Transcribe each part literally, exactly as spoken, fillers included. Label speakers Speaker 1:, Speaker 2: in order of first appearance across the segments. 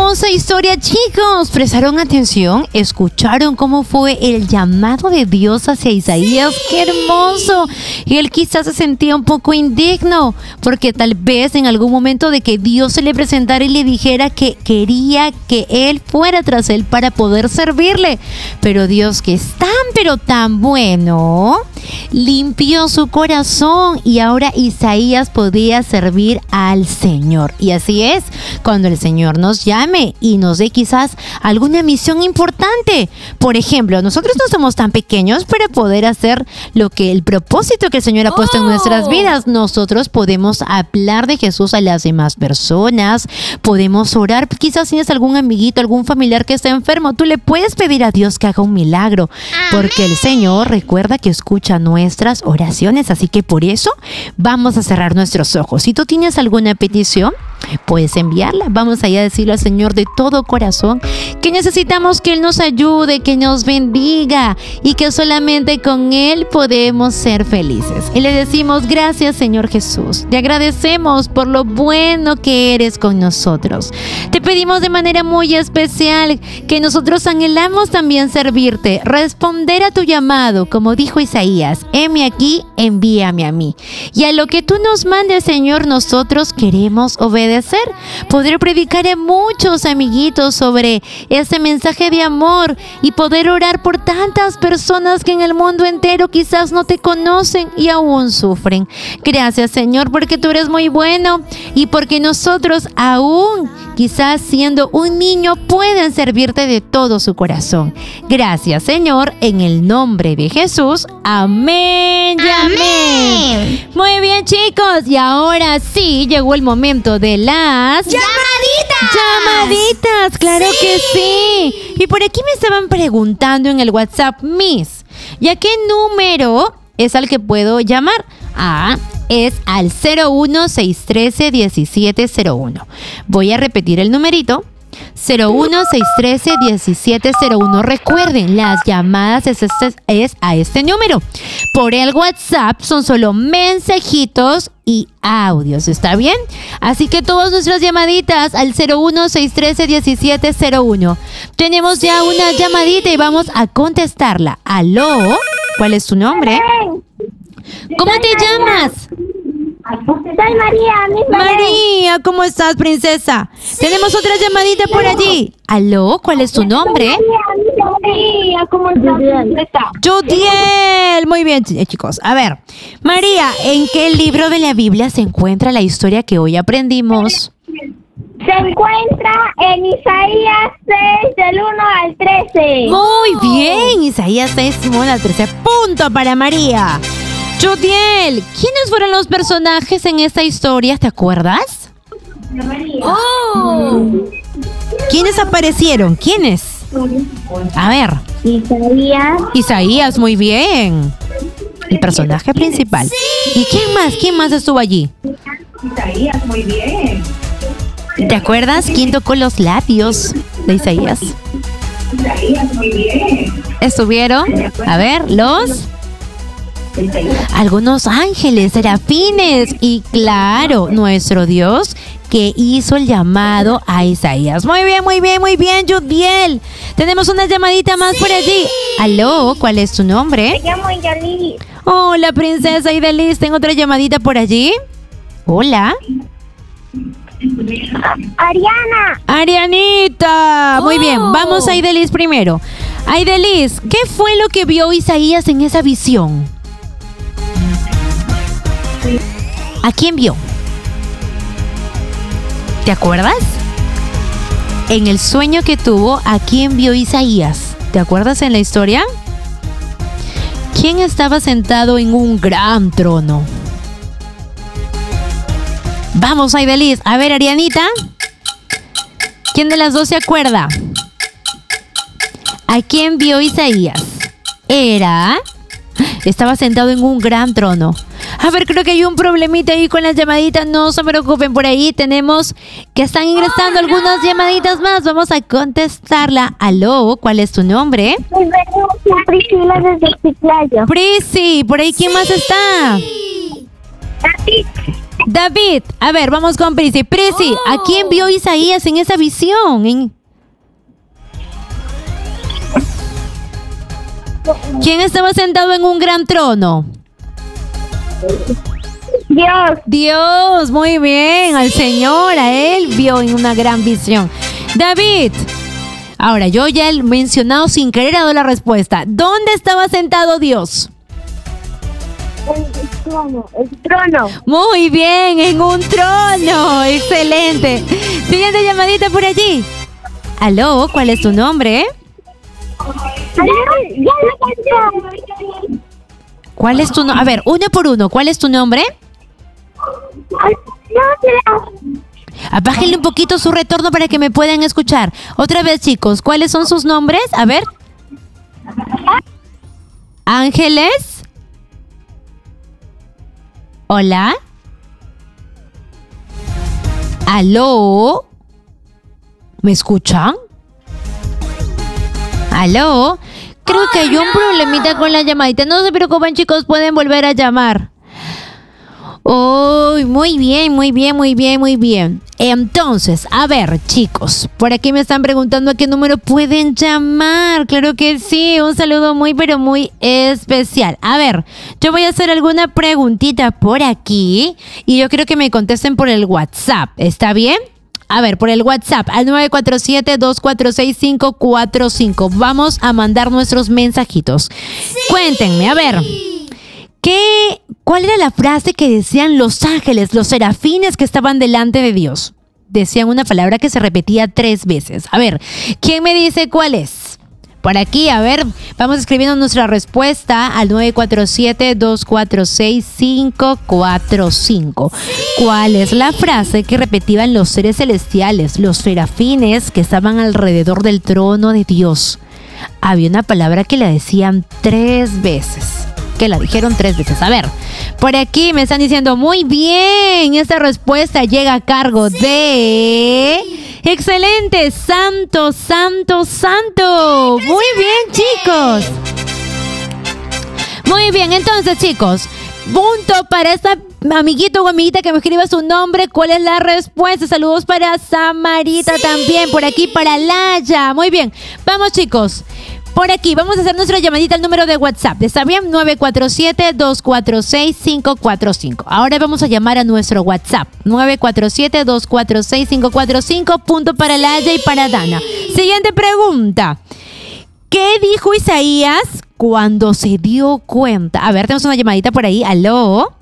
Speaker 1: hermosa historia, chicos. ¿Prestaron atención? ¿Escucharon cómo fue el llamado de Dios hacia Isaías?
Speaker 2: Sí.
Speaker 1: ¡Qué hermoso! Y él quizás se sentía un poco indigno, porque tal vez en algún momento de que Dios se le presentara y le dijera que quería que él fuera tras él para poder servirle. Pero Dios, que es tan pero tan bueno, limpió su corazón y ahora Isaías podía servir al Señor. Y así es, cuando el Señor nos llame y nos dé quizás alguna misión importante. Por ejemplo, nosotros no somos tan pequeños para poder hacer lo que el propósito que el Señor ha puesto oh. en nuestras vidas. Nosotros podemos hablar de Jesús a las demás personas, podemos orar. Quizás tienes algún amiguito, algún familiar que está enfermo, tú le puedes pedir a Dios que haga un milagro, porque el Señor recuerda que escucha nuestras oraciones. Así que por eso vamos a cerrar nuestros ojos. Si tú tienes alguna petición, puedes enviarla. Vamos allá a decirle al Señor de todo corazón que necesitamos que Él nos ayude, que nos bendiga y que solamente con Él podemos ser felices. Y le decimos: gracias, Señor Jesús. Te agradecemos por lo bueno que eres con nosotros. Te pedimos de manera muy especial que nosotros anhelamos también servirte, responder a tu llamado, como dijo Isaías: heme aquí, envíame a mí. Y a lo que tú nos mandes, Señor, nosotros queremos obedecer. Poder predicar a muchos amiguitos sobre ese mensaje de amor y poder orar por tantas personas que en el mundo entero quizás no te conocen y aún sufren. Gracias, Señor, porque tú eres muy bueno y porque nosotros aún, quizás siendo un niño, pueden servirte de todo su corazón. Gracias, Señor, en el nombre de Jesús. Amén y amén. amén. Muy bien, chicos, y ahora sí llegó el momento de las
Speaker 2: ¡llamaditas!
Speaker 1: ¡Llamaditas! ¡Claro sí. que sí! Y por aquí me estaban preguntando en el WhatsApp, Miss, ¿y a qué número es al que puedo llamar? Ah, es al cero uno seis uno tres uno siete cero uno. Voy a repetir el numerito. cero uno seis uno tres uno siete cero uno. Recuerden, las llamadas es, este, es a este número. Por el WhatsApp son solo mensajitos y audios, ¿está bien? Así que todas nuestras llamaditas al cero uno seis uno tres uno siete cero uno. Tenemos ya una llamadita y vamos a contestarla. ¿Aló? ¿Cuál es tu nombre? ¿Cómo te llamas?
Speaker 2: Soy María, mi
Speaker 1: María, ¿cómo estás, princesa? Sí. Tenemos otra llamadita por allí. ¿Aló? ¿Cuál es tu nombre?
Speaker 2: María, ¿cómo estás?
Speaker 1: Judiel. Muy bien, chicos. A ver, María, ¿en qué libro de la Biblia se encuentra la historia que hoy aprendimos?
Speaker 2: Se encuentra en Isaías seis, del uno al trece.
Speaker 1: Muy bien, Isaías seis, del uno al trece. Punto para María. Judiel, ¿quiénes fueron los personajes en esta historia? ¿Te acuerdas?
Speaker 2: Oh.
Speaker 1: ¿Quiénes aparecieron? ¿Quiénes? A ver.
Speaker 2: Isaías.
Speaker 1: Isaías, muy bien. El personaje principal.
Speaker 2: Sí.
Speaker 1: ¿Y quién más? ¿Quién más estuvo allí?
Speaker 3: Isaías, muy bien.
Speaker 1: ¿Te acuerdas quién tocó los labios de Isaías?
Speaker 3: Isaías, muy bien.
Speaker 1: ¿Estuvieron? A ver, los... algunos ángeles, serafines y claro, nuestro Dios que hizo el llamado a Isaías. Muy bien, muy bien, muy bien, Judiel. Tenemos una llamadita más sí. por allí. ¿Aló? ¿Cuál es tu nombre?
Speaker 2: Me llamo Idalis.
Speaker 1: Hola, princesa Idalis. Tengo otra llamadita por allí. Hola.
Speaker 2: Ariana.
Speaker 1: Arianita. Oh. Muy bien, vamos a Idalis primero. Idalis, ¿qué fue lo que vio Isaías en esa visión? ¿A quién vio? ¿Te acuerdas? En el sueño que tuvo, ¿a quién vio Isaías? ¿Te acuerdas en la historia? ¿Quién estaba sentado en un gran trono? Vamos, Aidelis. A ver, Arianita. ¿Quién de las dos se acuerda? ¿A quién vio Isaías? Era... estaba sentado en un gran trono. A ver, creo que hay un problemita ahí con las llamaditas. No se preocupen, por ahí tenemos que están ingresando oh, algunas no. llamaditas más. Vamos a contestarla. Aló, ¿cuál es tu nombre?
Speaker 2: Soy Priscila desde Chiclayo.
Speaker 1: Prisi, por ahí, ¿quién sí. más está?
Speaker 2: David.
Speaker 1: David, a ver, vamos con Prisi. Prisi, ¿a quién vio Isaías en esa visión? En... ¿Quién estaba sentado en un gran trono?
Speaker 2: Dios.
Speaker 1: Dios, muy bien, al Señor, a Él vio en una gran visión. David, ahora yo ya he mencionado sin querer, he dado la respuesta. ¿Dónde estaba sentado Dios?
Speaker 2: El trono. El trono.
Speaker 1: Muy bien, en un trono, excelente. Siguiente llamadita por allí. Aló, ¿cuál es tu nombre?
Speaker 2: Ya lo canté.
Speaker 1: ¿Cuál es tu nombre? A ver, uno por uno, ¿cuál es tu nombre? Bájenle un poquito su retorno para que me puedan escuchar. Otra vez, chicos, ¿cuáles son sus nombres? A ver. Ángeles. Hola. Aló. ¿Me escuchan? Aló. Creo que hay un problemita con la llamadita. No se preocupen, chicos, pueden volver a llamar. Oh, muy bien, muy bien, muy bien, muy bien. Entonces, a ver, chicos, por aquí me están preguntando a qué número pueden llamar. Claro que sí, un saludo muy, pero muy especial. A ver, yo voy a hacer alguna preguntita por aquí y yo quiero que me contesten por el WhatsApp. ¿Está bien? A ver, por el WhatsApp al nueve cuatro siete, dos cuatro seis, cinco cuatro cinco. Vamos a mandar nuestros mensajitos. Sí. Cuéntenme, a ver. ¿Qué, ¿Cuál era la frase que decían los ángeles, los serafines que estaban delante de Dios? Decían una palabra que se repetía tres veces. A ver, ¿quién me dice cuál es? Por aquí, a ver, vamos escribiendo nuestra respuesta al nueve cuatro siete, dos cuatro seis, cinco cuatro cinco. ¿Cuál es la frase que repetían los seres celestiales, los serafines que estaban alrededor del trono de Dios? Había una palabra que la decían tres veces. Que la dijeron tres veces. A ver, por aquí me están diciendo muy bien. Esta respuesta llega a cargo de... ¡Excelente! ¡Santo, santo, santo! Muy bien, chicos. Muy bien, entonces, chicos, punto para esta amiguito o amiguita que me escriba su nombre. ¿Cuál es la respuesta? Saludos para Samarita, sí. También. Por aquí para Laya. Muy bien. Vamos, chicos. Por aquí, vamos a hacer nuestra llamadita al número de WhatsApp. ¿Está bien? nueve cuatro siete, dos cuatro seis, cinco cuatro cinco. Ahora vamos a llamar a nuestro WhatsApp. nueve cuatro siete, dos cuatro seis, cinco cuatro cinco. Punto para Laya y para Dana. Siguiente pregunta. ¿Qué dijo Isaías cuando se dio cuenta? A ver, tenemos una llamadita por ahí. ¿Aló?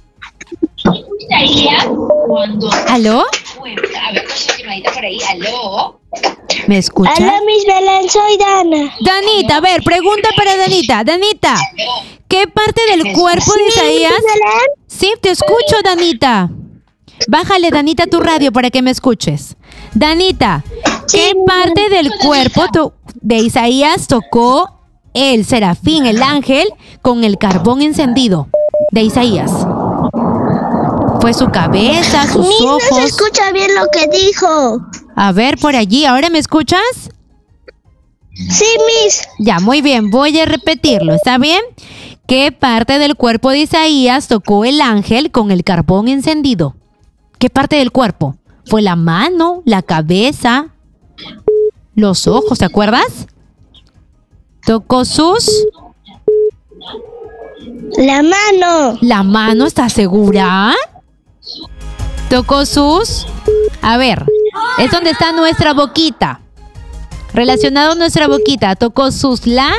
Speaker 1: Isaías cuando... ¿Aló? A ver, tenemos una llamadita por ahí. ¿Aló? ¿Me escucha?
Speaker 2: Hola, Miss Belén, soy Dana.
Speaker 1: Danita, a ver, pregunta para Danita. Danita, ¿qué parte del cuerpo de Isaías? Sí, te escucho, Danita. Bájale, Danita, tu radio para que me escuches. Danita, ¿qué parte del cuerpo to- de Isaías tocó el serafín, el ángel, con el carbón encendido de Isaías? ¿Fue su cabeza, sus
Speaker 2: Miss,
Speaker 1: ojos?
Speaker 2: no se escucha bien lo que dijo.
Speaker 1: A ver, por allí, ¿ahora me escuchas?
Speaker 2: Sí, Miss.
Speaker 1: Ya, muy bien, voy a repetirlo, ¿está bien? ¿Qué parte del cuerpo de Isaías tocó el ángel con el carbón encendido? ¿Qué parte del cuerpo? ¿Fue la mano, la cabeza, los ojos, ¿te acuerdas? Tocó sus...
Speaker 2: La mano.
Speaker 1: ¿La mano, estás segura? Tocó sus... A ver, es donde está nuestra boquita. Relacionado a nuestra boquita. Tocó sus la...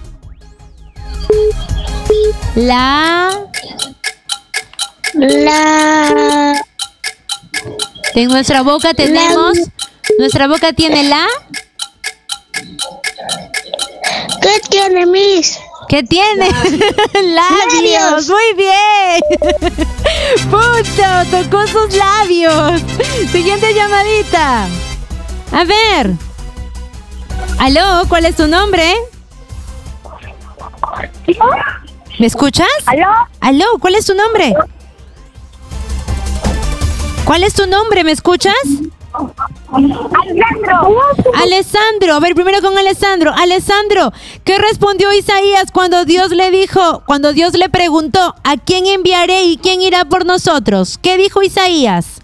Speaker 1: La...
Speaker 2: La...
Speaker 1: En nuestra boca tenemos...
Speaker 2: La...
Speaker 1: Nuestra boca tiene la...
Speaker 2: ¿Qué tiene, Miss?
Speaker 1: ¿Qué tiene? Labios.
Speaker 2: Labios.
Speaker 1: Muy bien. Punto. Tocó sus labios. Siguiente llamadita. A ver. Aló, ¿cuál es tu nombre? ¿Me escuchas?
Speaker 2: ¿Aló?
Speaker 1: Aló, ¿cuál es tu nombre? ¿Cuál es tu nombre? ¿Me escuchas?
Speaker 2: Alejandro.
Speaker 1: Alessandro, a ver, primero con Alessandro. Alessandro, ¿qué respondió Isaías cuando Dios le dijo, cuando Dios le preguntó, ¿a quién enviaré y quién irá por nosotros? ¿Qué dijo Isaías?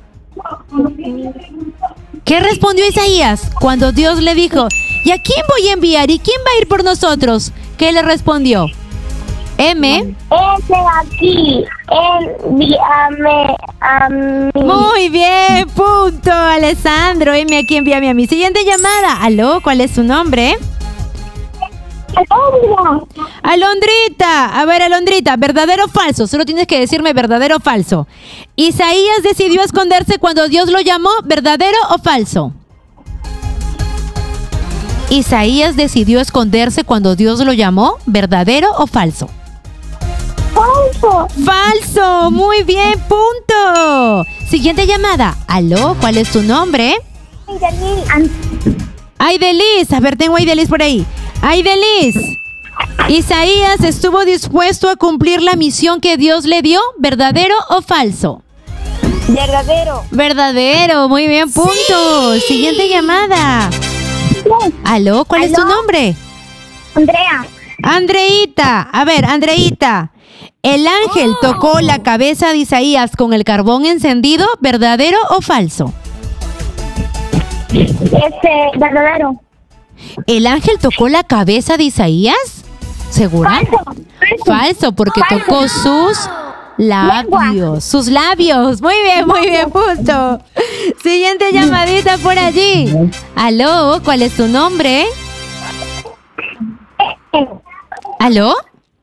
Speaker 1: ¿Qué respondió Isaías cuando Dios le dijo, ¿y a quién voy a enviar y quién va a ir por nosotros? ¿Qué le respondió? M.
Speaker 2: Ese aquí. Envíame a mí.
Speaker 1: Muy bien, punto, Alessandro. M, aquí envíame a mi siguiente llamada. Aló, ¿cuál es su nombre?
Speaker 2: Alondra.
Speaker 1: Alondrita, a ver, Alondrita, ¿verdadero o falso? Solo tienes que decirme verdadero o falso. Isaías decidió esconderse cuando Dios lo llamó, ¿verdadero o falso? Isaías decidió esconderse cuando Dios lo llamó, ¿verdadero o falso?
Speaker 2: Falso.
Speaker 1: Falso, muy bien, punto. Siguiente llamada. Aló, ¿cuál es tu nombre? Aidelis, a ver, tengo a Aidelis por ahí. Aidelis, Isaías estuvo dispuesto a cumplir la misión que Dios le dio, ¿verdadero o falso?
Speaker 2: Verdadero.
Speaker 1: Verdadero, muy bien, punto. Sí. Siguiente llamada. Aló, ¿cuál
Speaker 2: ¿Aló?
Speaker 1: es tu nombre?
Speaker 2: Andrea.
Speaker 1: Andreita, a ver, Andreita. El ángel tocó la cabeza de Isaías con el carbón encendido, ¿verdadero o falso?
Speaker 2: Este, verdadero.
Speaker 1: ¿El ángel tocó la cabeza de Isaías? ¿Segura?
Speaker 2: Falso. Falso.
Speaker 1: Falso, porque
Speaker 2: Falso.
Speaker 1: tocó sus labios. Sus labios. Muy bien, muy bien, punto. Siguiente llamadita por allí. Aló, ¿cuál es tu nombre? ¿Aló?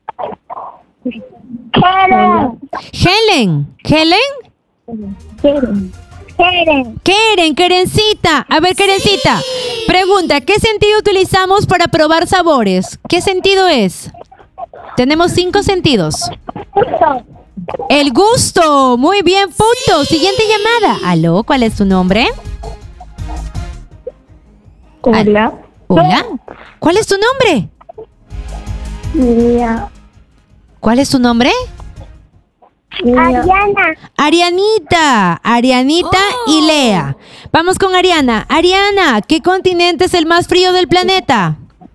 Speaker 2: Keren.
Speaker 1: Helen. ¿Helen?
Speaker 2: Keren. Keren.
Speaker 1: Keren, Kerencita. A ver, Kerencita. Pregunta, ¿qué sentido utilizamos para probar sabores? ¿Qué sentido es? Tenemos cinco sentidos.
Speaker 2: Justo.
Speaker 1: El gusto. Muy bien, punto. Siguiente llamada. Aló, ¿cuál es tu nombre?
Speaker 2: Hola.
Speaker 1: Hola. ¿Cuál es tu nombre?
Speaker 2: Mía.
Speaker 1: ¿Cuál es tu nombre?
Speaker 2: Ariana.
Speaker 1: Arianita. Arianita y Lea. Vamos con Ariana. Ariana, ¿qué continente es el más frío del planeta?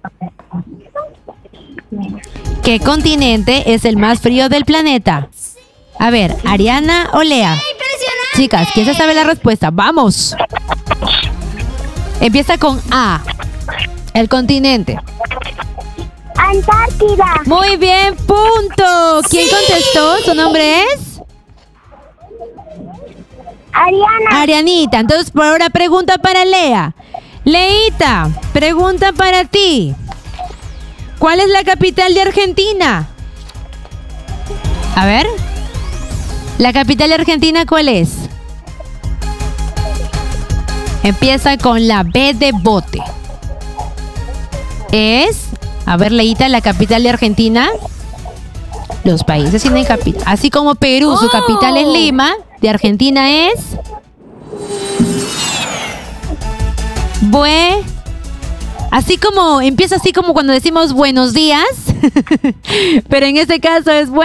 Speaker 1: ¿Qué continente es el más frío del planeta? A ver, Ariana o Lea. Chicas, ¿quién se sabe la respuesta? ¡Vamos! Empieza con A. El continente.
Speaker 2: Antártida.
Speaker 1: Muy bien, punto. ¿Quién contestó? ¿Su nombre es?
Speaker 2: Ariana.
Speaker 1: Arianita. Entonces, por ahora pregunta para Lea. Leita, pregunta para ti. ¿Cuál es la capital de Argentina? A ver. ¿La capital de Argentina cuál es? Empieza con la B de bote. Es... A ver, Leita, la capital de Argentina. Los países tienen capital. Así como Perú, su capital es Lima. De Argentina es... Bue... Así como... Empieza así como cuando decimos buenos días. Pero en este caso es bueno.